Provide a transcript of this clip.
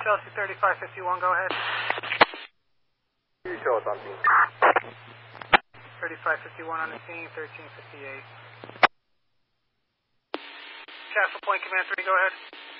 Chelsea 3551, go ahead. You show us on scene. 3551 on the scene, 1358. Castle Point, Command 3, go ahead.